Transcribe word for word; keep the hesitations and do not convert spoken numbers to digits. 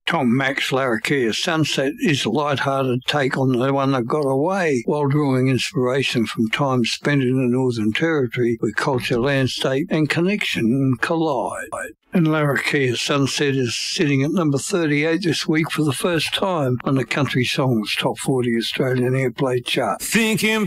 Tom Mack's Larrakia Sunset is a light-hearted take on the one that got away, while drawing inspiration from time spent in the Northern Territory where culture, landscape and connection collide. And Larrakia Sunset is sitting at number thirty-eight this week for the first time on the Country Songs Top forty Australian Airplay chart. Thinking